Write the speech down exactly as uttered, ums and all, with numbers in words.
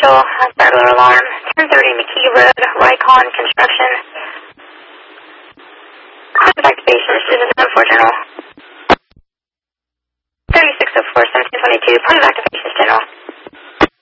potential burglar alarm. ten thirty McKee Road, Rycon Construction. Contact activation, Susan seven four General. thirty-six oh four, seventeen twenty-two, point of activation.